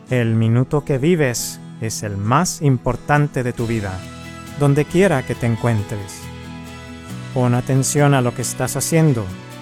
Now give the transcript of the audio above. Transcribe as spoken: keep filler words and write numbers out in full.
El minuto que vives es el más importante de tu vida, donde quiera que te encuentres. Pon atención a lo que estás haciendo